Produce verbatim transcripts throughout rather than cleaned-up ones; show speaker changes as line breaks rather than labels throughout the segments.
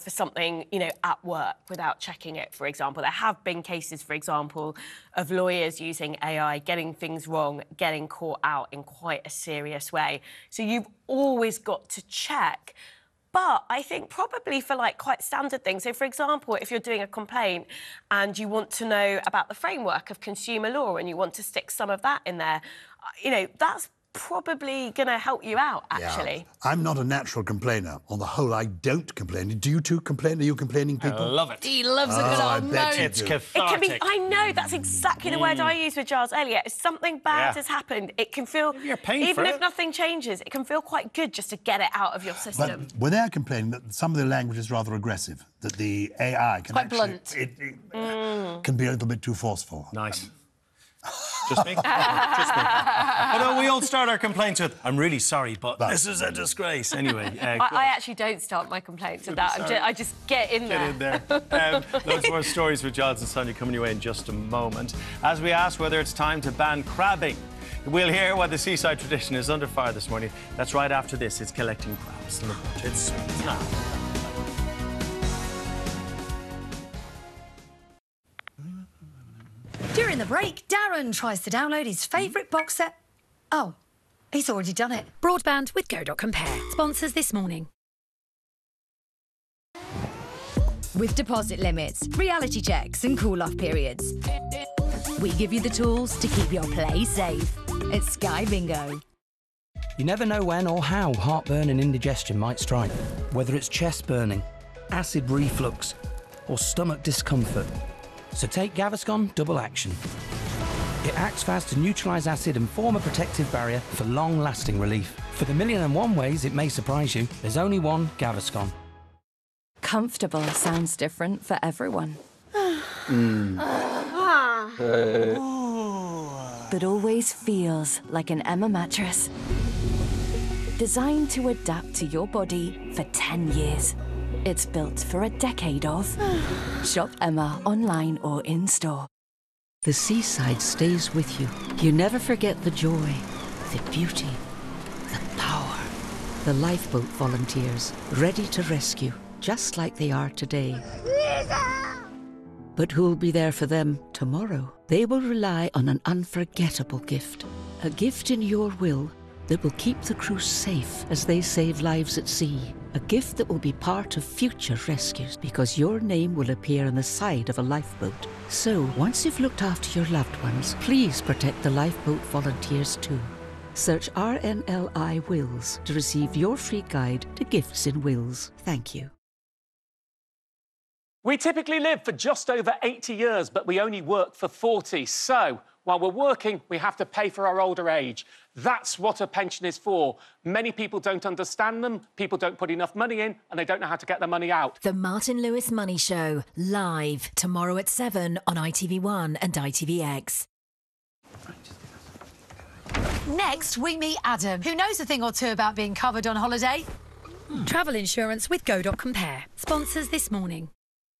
for something, you know, at work without checking it, for example. There have been cases, for example, of lawyers using A I, getting things wrong, getting caught out in quite a serious way. So you've always got to check. But I think probably for, like, quite standard things. So, for example, if you're doing a complaint and you want to know about the framework of consumer law and you want to stick some of that in there, you know, that's probably going to help you out, actually.
Yeah. I'm not a natural complainer. On the whole, I don't complain. Do you two complain? Are you complaining people?
I love it.
He loves
oh,
a good
I
old
bet
moan.
you
It's
do.
cathartic.
It can be, I know, that's exactly the word I used with Giles earlier. If something bad
Yeah.
has happened, it can feel,
You're paying
even
for
if
it.
nothing changes, it can feel quite good just to get it out of your system.
But when they're complaining that some of the language is rather aggressive, that the A I can
quite
actually...
blunt.
It, it
Mm.
can be a little bit too forceful.
Nice. Just me? Just me. I know we all start our complaints with, I'm really sorry, but,
But-
this is a disgrace. Anyway, uh,
I, I actually don't start my complaints with that. I'm just, I just get in
Get
there.
in there. Um, loads more stories with Giles and Sonia coming your way in just a moment. As we ask whether it's time to ban crabbing. We'll hear why the seaside tradition is under fire this morning. That's right after this. It's collecting crabs. Look, it's now.
During the break, Darren tries to download his favourite box set. Oh, he's already done it.
Broadband with Go dot Compare. Sponsors this morning.
With deposit limits, reality checks and cool-off periods, we give you the tools to keep your play safe. It's Sky Bingo.
You never know when or how heartburn and indigestion might strike, whether it's chest burning, acid reflux, or stomach discomfort. So take Gaviscon Double Action. It acts fast to neutralise acid and form a protective barrier for long-lasting relief. For the million and one ways it may surprise you, there's only one Gaviscon.
Comfortable sounds different for everyone. But always feels like an Emma mattress. Designed to adapt to your body for ten years. It's built for a decade of. Shop Emma online or in-store.
The seaside stays with you. You never forget the joy, the beauty, the power. The lifeboat volunteers, ready to rescue, just like they are today. But who'll be there for them tomorrow? They will rely on an unforgettable gift. A gift in your will that will keep the crew safe as they save lives at sea. A gift that will be part of future rescues because your name will appear on the side of a lifeboat. So, once you've looked after your loved ones, please protect the lifeboat volunteers too. Search R N L I Wills to receive your free guide to gifts in wills. Thank you.
We typically live for just over eighty years, but we only work for forty. So, while we're working, we have to pay for our older age. That's what a pension is for. Many people don't understand them, people don't put enough money in, and they don't know how to get their money out.
The Martin Lewis Money Show, live tomorrow at seven on I T V one and I T V X.
Next, we meet Adam, who knows a thing or two about being covered on holiday.
Travel insurance with Go dot Compare. Sponsors this morning.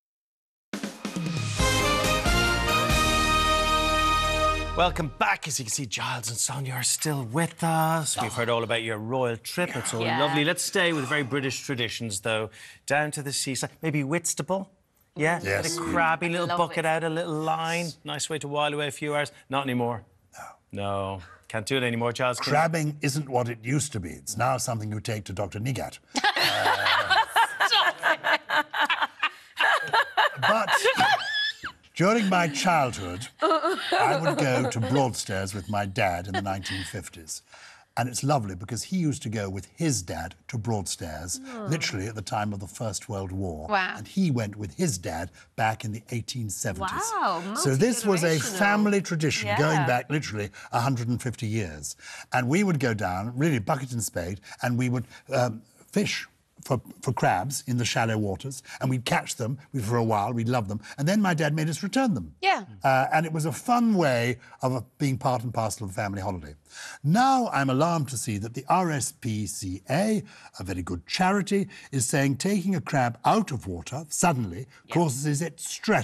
Welcome back. As you can see, Giles and Sonia are still with us. We've heard all about your royal trip. It's all
Yeah.
lovely. Let's stay with very British traditions, though. Down to the seaside. Maybe Whitstable? Yeah?
Yes.
Get a crabby little
Love
bucket
it.
out, a little line. Nice way to while away a few hours. Not anymore. No. No. Can't do it anymore, Giles. Can you?
Crabbing isn't what it used to be. It's now something you take to Doctor Nigat. But during my childhood, I would go to Broadstairs with my dad in the nineteen fifties. And it's lovely because he used to go with his dad to Broadstairs, literally at the time of the First World War.
Wow.
And he went with his dad back in the eighteen seventies.
Wow,
So this was a
multi-generational.
family tradition
Yeah.
going back literally one hundred fifty years. And we would go down, really bucket and spade, and we would um, fish for, for crabs in the shallow waters, and we'd catch them we, for a while, we'd love them, and then my dad made us return them.
Yeah.
Uh, and it was a fun way of uh, being part and parcel of a family holiday. Now I'm alarmed to see that the R S P C A, a very good charity, is saying taking a crab out of water suddenly causes it stress.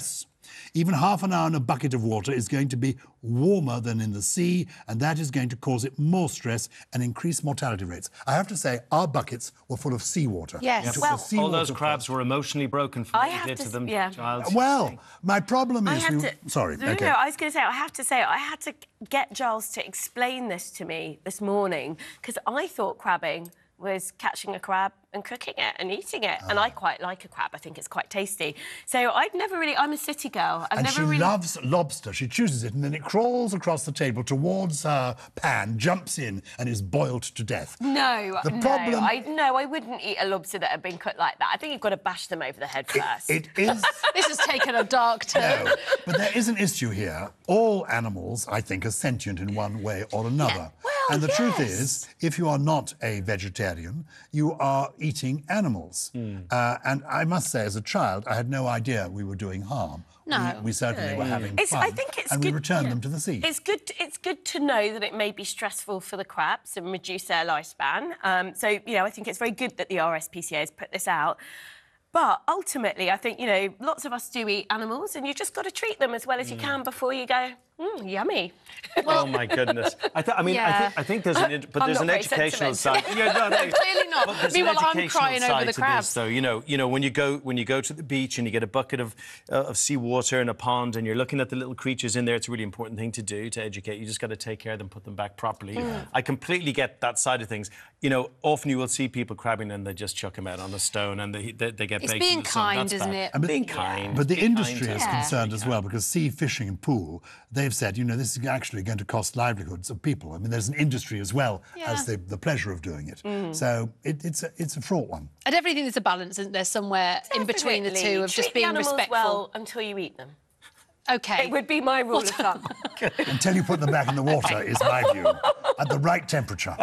Even half an hour in a bucket of water is going to be warmer than in the sea, and that is going to cause it more stress and increase mortality rates. I have to say, our buckets were full of seawater.
Yes.
We took
Well,
the seawater
All those
first.
crabs were emotionally broken from
I
what you
have
did
to
to
s-
them,
yeah.
Giles.
Well, my problem
I
is...
had
we...
to.
Sorry,
no,
OK.
No, I was going to say, I have to say, I had to get Giles to explain this to me this morning because I thought crabbing was catching a crab and cooking it and eating it. And I quite like a crab. I think it's quite tasty. So I'd never really... I'm a city girl. I've
and
never
she
really...
loves lobster. She chooses it, and then it crawls across the table towards her pan, jumps in, and is boiled to death.
No,
The
no,
problem-
I, no, I wouldn't eat a lobster that had been cooked like that. I think you've got to bash them over the head first.
It is...
This has taken a dark turn.
No, but there is an issue here. All animals, I think, are sentient in one way or another.
Well,
and the truth
yes.
is, if you are not a vegetarian, you are eating animals. Uh, and I must say, as a child, I had no idea we were doing harm.
No.
We, we certainly were having
It's,
fun.
I think it's
and
good.
we returned
yeah.
them to the sea.
It's good. It's good to know that it may be stressful for the crabs and reduce their lifespan. Um, so you know, I think it's very good that the R S P C A has put this out. But ultimately, I think you know, lots of us do eat animals, and you just got to treat them as well as you can before you go. Mm, yummy.
Oh my goodness! I, th- I mean, I,
Yeah.
think, I think there's an, int- but
I'm
there's
not
an
very
educational side.
sentimental.
Yeah, no, no,
Clearly not.
But there's
Meanwhile,
an
I'm
educational
crying over
side
the
to
crabs.
This, though, you know, you know, when you go when you go to the beach and you get a bucket of uh, of seawater in a pond and you're looking at the little creatures in there, it's a really important thing to do to educate. You just got to take care of them, put them back properly.
Mm.
I completely get that side of things. You know, often you will see people crabbing and they just chuck them out on the stone and they they, they get
It's
baked in
being
the sun.
kind,
That's
isn't
bad.
it?
And being kind.
But the
being
industry
kind.
is
Yeah.
concerned as well because sea fishing and pool, they've said, you know, this is actually going to cost livelihoods of people. I mean, there's an industry as well
Yeah.
as the, the pleasure of doing it. So it, it's, a, it's a fraught one.
I definitely think there's a balance, isn't there, somewhere in between the
Definitely.
two of
Treat
just
the
being
animals
respectful.
well until you eat them.
Okay.
It would be my rule of thumb.
Until you put them back in the water, is my view, at the right temperature.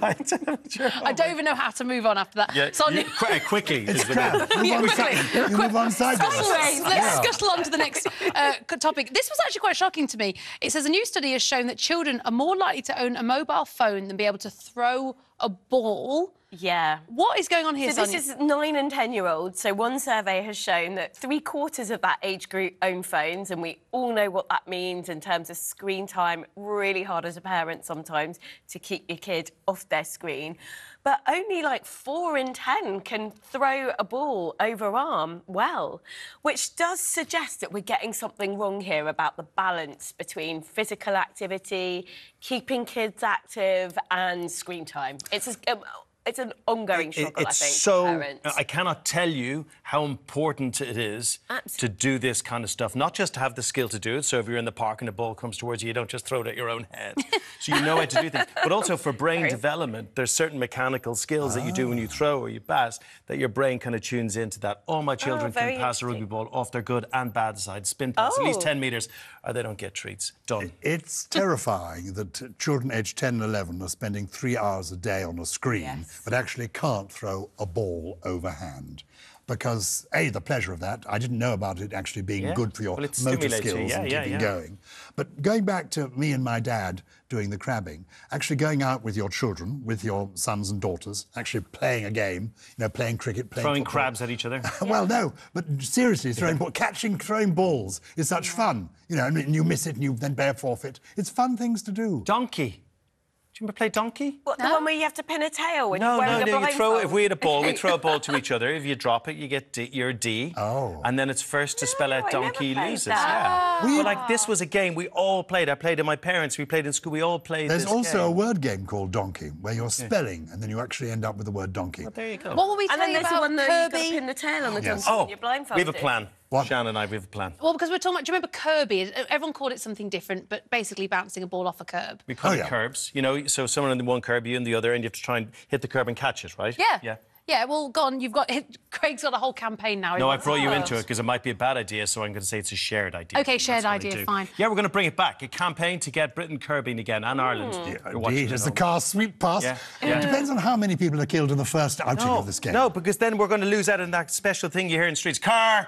I don't even know how to move on after that.
Yeah,
Sonia,
you- qu- uh, quickly.
It's
is the-
crab. Move on side- you move on sideways.
Let's
Yeah.
scuttle on to the next uh, topic. This was actually quite shocking to me. It says a new study has shown that children are more likely to own a mobile phone than be able to throw a ball.
Yeah.
What is going on here,
So
Sonia?
this is nine and ten-year-olds. So one survey has shown that three quarters of that age group own phones, and we all know what that means in terms of screen time. Really hard as a parent sometimes to keep your kid off their screen. But only like four in ten can throw a ball over arm well, which does suggest that we're getting something wrong here about the balance between physical activity, keeping kids active, and screen time. It's a, um, It's an ongoing
It-
struggle,
it's
I think,
so,
for parents.
I cannot tell you how important it is
Absolutely.
to do this kind of stuff. Not just to have the skill to do it, so if you're in the park and a ball comes towards you, you don't just throw it at your own head. So you know how to do things. But also for brain
Sorry.
development, there's certain mechanical skills that you do when you throw or you pass that your brain kind of tunes into that. All my children
very
can pass a rugby ball off their good and bad side, spin pass, at least
Oh.
ten metres, or they don't get treats. Done.
It's terrifying that uh, children aged ten and eleven are spending three hours a day on a screen,
Yes.
but actually can't throw a ball overhand. Because, A, the pleasure of that, I didn't know about it actually being
Yeah.
good for your
Well, it
motor
stimulates you.
skills
Yeah,
and
yeah,
keeping
yeah.
going. But going back to me and my dad doing the crabbing, actually going out with your children, with your sons and daughters, actually playing a game, you know, playing cricket, playing
Throwing
football.
crabs at each other.
Well, no, but seriously, throwing ball, catching, throwing balls is such fun. You know, and you miss it and you then bear forfeit. It's fun things to do.
Donkey. Do you remember play donkey?
What, the one where you have to pin a tail when
No,
you're wearing
no,
a
no. You throw
blindfold?
if we had a ball, we throw a ball to each other. If you drop it, you get D, you're D.
Oh.
And then it's first to spell out
I never
donkey
played
loses.
that.
Yeah. But like this was a game we all played. I played it with my parents. We played in school. We all played.
There's
this
also a
game.
word game called Donkey, where you're spelling and then you actually end up with the word donkey.
There you go.
What were we
And
saying
then there's the
about
one that you've got to
Kirby?
pin the tail on the
Yes.
donkey
Oh,
when you're blindfolded.
we have a plan.
What?
Shannon and I, we have a plan.
Well, because we're talking about, do you remember Kirby? Everyone called it something different, but basically bouncing a ball off a curb.
We call
Oh,
it
yeah.
curbs. You know, so someone on the one curb, you on the other, and you have to try and hit the curb and catch it, right?
Yeah.
Yeah.
Yeah, well, go on. You've got... Craig's got a whole campaign now.
No, I
Everyone's-
brought you
Oh.
into it because it might be a bad idea, so I'm going to say it's a shared idea.
OK, shared
That's what I
idea,
do.
fine.
Yeah, we're going to bring it back. A campaign to get Britain curbing again and Ireland. You're watching
Indeed,
at
as the
home.
car sweep past.
Yeah,
It
yeah.
depends on how many people are killed in the first outing
No,
of this game.
no, because then we're going to lose out on that special thing you hear in streets. Car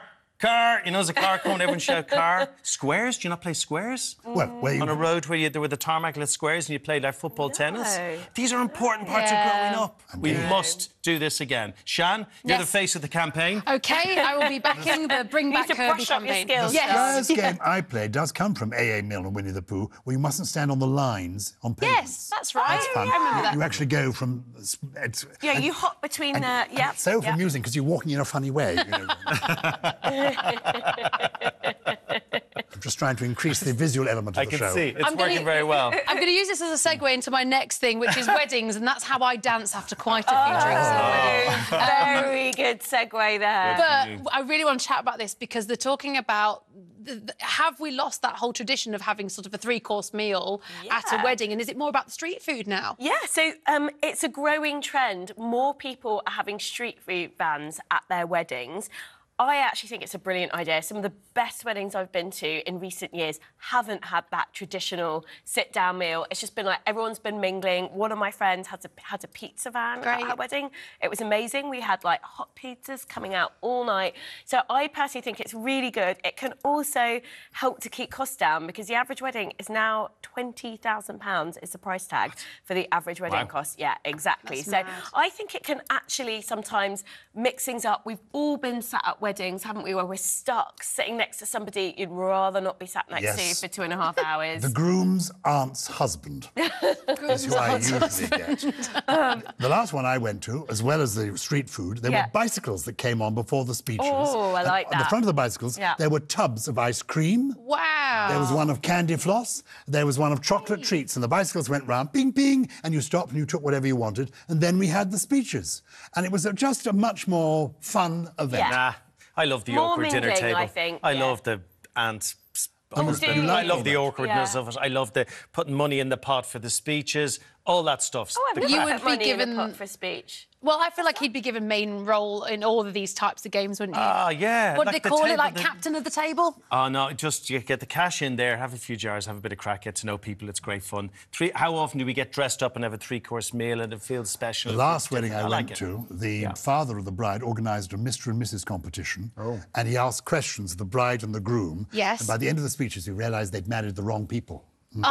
Car! You know, there's a car coming, everyone shout car. Squares? Do you not play squares?
Well, where you...
On a road where you, there were the tarmac lit squares and you played like football no. tennis. These are important parts
yeah.
of growing up. We
yeah.
must do this again. Shan, you're
yes.
the face of the campaign.
OK, I will be backing the Bring Back Herbie campaign.
The
yes.
Squares game I played does come from A A Mill and Winnie the Pooh, where you mustn't stand on the lines on pavements.
Yes, that's right.
That's fun.
I remember that.
You actually go from... It's,
yeah,
and,
you hop between
and,
the...
And
yeah.
it's so
yeah.
amusing because you're walking in a funny way. You know. I'm just trying to increase the visual element of
I
the
can
show.
see. It's
I'm
working
gonna,
very well.
I'm going to use this as a segue into my next thing, which is weddings, and that's how I dance after quite a few
oh,
drinks at a wedding. Um,
very good segue there.
But I really want to chat about this because they're talking about the, the, have we lost that whole tradition of having sort of a three-course meal
yeah.
at a wedding, and is it more about the street food now?
Yeah, so um, it's a growing trend. More people are having street food vans at their weddings. I actually think it's a brilliant idea. Some of the best weddings I've been to in recent years haven't had that traditional sit-down meal. It's just been like everyone's been mingling. One of my friends had a, had a pizza van
Great.
at her wedding. It was amazing. We had like hot pizzas coming out all night. So I personally think it's really good. It can also help to keep costs down because the average wedding is now twenty thousand pounds is the price tag for the average wedding
Wow.
cost. Yeah, exactly.
That's
so
mad.
I think it can actually sometimes mix things up. We've all been sat at weddings, haven't we, where we're stuck sitting next to somebody you'd rather not be sat next
Yes.
to for two and a half hours.
The groom's aunt's husband is who I usually get.
Um,
the last one I went to, as well as the street food, there
Yeah.
were bicycles that came on before the speeches.
Oh, I
And
like
On the
that.
front of the bicycles,
Yeah.
there were tubs of ice cream.
Wow.
There was one of candy floss. There was one of chocolate treats. And the bicycles went round, ping, ping, and you stopped and you took whatever you wanted. And then we had the speeches. And it was a, just a much more fun event.
Yeah.
Nah, I love the
More
awkward dinner
mingling,
table.
I think,
I
yeah.
love the ants.
Oh, do you?
I love
all
the
that?
awkwardness
Yeah.
of it. I love the putting money in the pot for the speeches, all that stuff.
Oh, I've
The
never
You
crack.
would
put
be
money in
given-
a pot for a speech.
Well, I feel like he'd be given main role in all of these types of games, wouldn't he?
Ah, yeah.
What do
like
they
the
call it?
table,
Like
the-
captain of the table?
Oh, no, just you get the cash in there, have a few jars, have a bit of crack, get to know people. It's great fun. Three. How often do we get dressed up and have a three-course meal and it feels special?
The
It
last
feels
wedding I,
different.
went
like it.
to, the
Yeah.
father of the bride organised a Mister and Missus competition. Oh. And he asked questions of the bride and the groom.
Yes.
And by the end of the speeches, he realised they'd married the wrong people.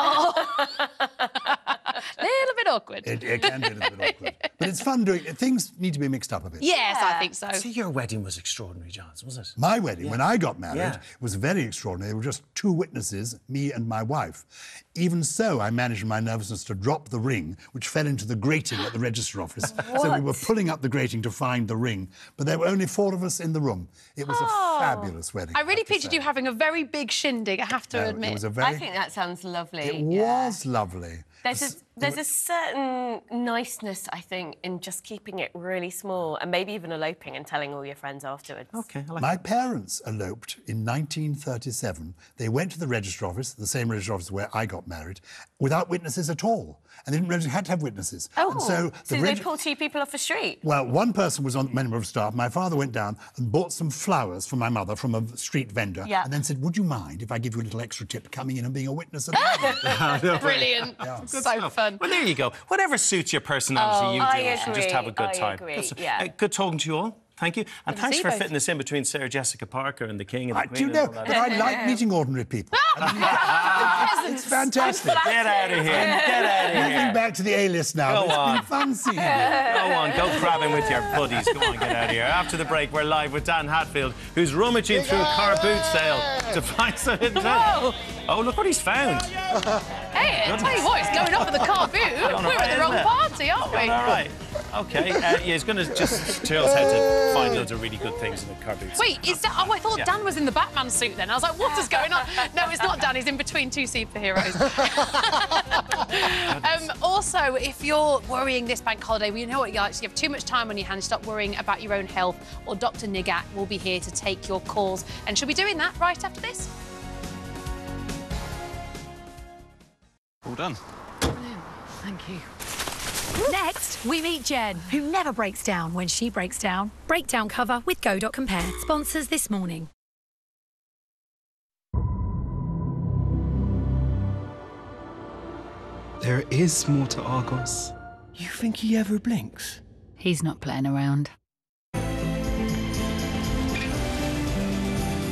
Little bit awkward.
It, it can be a little bit awkward. But it's fun doing it. Things need to be mixed up a bit.
Yes,
Yeah.
I think so.
See, your wedding was extraordinary, Johns, was it?
My wedding, when I got married,
Yeah.
was very extraordinary. There were just two witnesses, me and my wife. Even so, I managed in my nervousness to drop the ring, which fell into the grating at the register office. So we were pulling up the grating to find the ring. But there were only four of us in the room. It was
Oh.
a fabulous wedding.
I really
have to
pictured
say.
you having a very big shindig, I have to
No,
admit.
It was a
I
very...
think that sounds lovely.
It
yeah.
was lovely.
There's a, there's a certain niceness, I think, in just keeping it really small and maybe even eloping and telling all your friends afterwards.
Okay, I like
My parents eloped in nineteen thirty-seven. They went to the register office, the same register office where I got married, without witnesses at all. And they didn't really had to have witnesses.
Oh,
and so,
so
the
they
reg-
pull two people off the street?
Well, one person was on the member of staff. My father went down and bought some flowers for my mother from a street vendor.
Yeah.
And then said, would you mind if I give you a little extra tip coming in and being a witness at the wedding?
Brilliant. So fun.
Well, there you go. Whatever suits your personality,
Oh,
you do
I
it and just
agree,
have a good
I
time.
agree,
That's-
yeah.
uh, good talking to you all. Thank you. And
Good to
thanks
see
for
you both.
fitting this in between Sarah Jessica Parker and the King and the
I
Queen.
do know,
and all
but
that.
I like meeting ordinary people. I mean, it's fantastic.
Get out of here. Get out of
Moving
here.
back to the A-list now.
Go
It's
on.
been fun seeing you.
Go on, go crabbing with your buddies. Go on, get out of here. After the break, we're live with Dan Hatfield, who's rummaging through a car boot sale to find some hidden treasure. Oh, look what he's found.
Hey, I tell you what, it's going up in the car boot. We're
on,
at
right,
the wrong
isn't it?
party, aren't we?
All right. OK. Uh, yeah, he's going to just tell us how to find loads of really good things in the car boot.
Wait, is that... Oh, I thought
Yeah.
Dan was in the Batman suit then. I was like, what is going on? No, it's not Dan. He's in between two superheroes. um, also, if you're worrying this bank holiday, well, you know what you actually have too much time on your hands. Stop worrying about your own health, or Doctor Nigat will be here to take your calls. And she'll be doing that right after this.
All done.
Thank you. Next, we meet Jen, who never breaks down when she breaks down. Breakdown cover with Go dot Compare. Sponsors this morning.
There is more to Argos.
You think he ever blinks?
He's not playing around.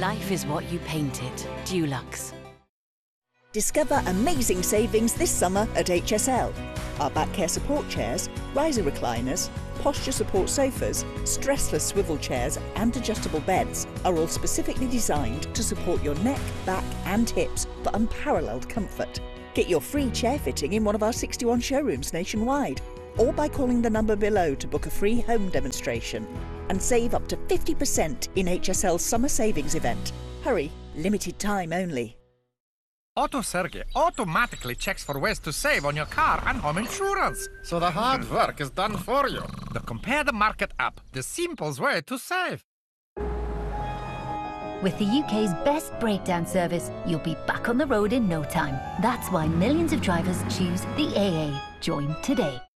Life is what you paint it. Dulux.
Discover amazing savings this summer at H S L. Our back care support chairs, riser recliners, posture support sofas, stressless swivel chairs and adjustable beds are all specifically designed to support your neck, back and hips for unparalleled comfort. Get your free chair fitting in one of our sixty-one showrooms nationwide, or by calling the number below to book a free home demonstration. And save up to fifty percent in H S L's summer savings event. Hurry, limited time only.
AutoSerge automatically checks for ways to save on your car and home insurance, so the hard work is done for you. The Compare the Market app, the simplest way to save.
With the U K's best breakdown service, you'll be back on the road in no time. That's why millions of drivers choose the A A. Join today.